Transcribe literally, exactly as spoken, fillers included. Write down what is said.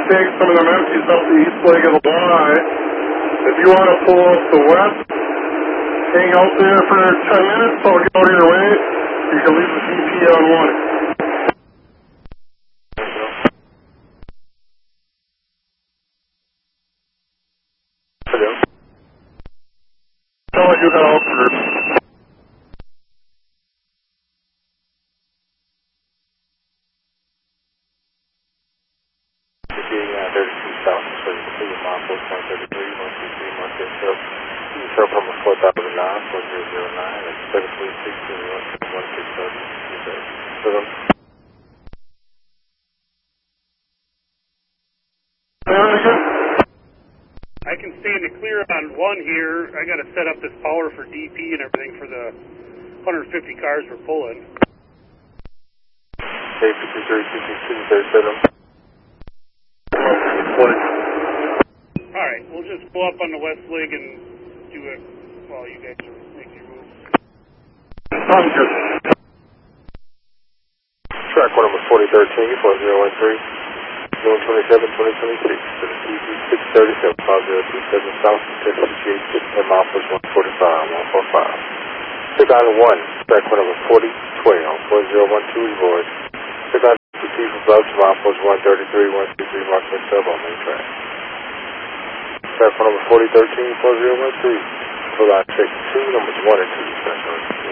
take some of them empties up the east leg of the Y. If you want to pull up the west, hang out there for ten minutes, I'll get out your way. You can leave the D P on one. Hello. Tell you got out for thirty-two south, so you can see your mile post one thirty-three, one two three, one six zero. You can serve from a four thousand nine, four zero zero nine, and seven three six zero one six one six thirty. So them. I can stand it clear on one here. I got to set up this power for D P and everything for the one hundred fifty cars we're pulling. eight fifty-three, fifty-two, thirty-seven. Alright, we'll just go up on the west leg and do it while you guys are making your moves. Sounds good. Track one number forty thirteen, four zero one three, June twenty-seventh, twenty twenty-six, to the T V six thirty-seven, five zero two seven South, Texas G six, ten mile push one forty-five, one forty-five. Check on one, track one number forty twelve, four zero one two, Roy. Check on the T for Bucks, mile push one thirty-three, one two three, Mark sub on main track. Track one number forty thirteen, four zero one three, pull out check two, numbers one and two,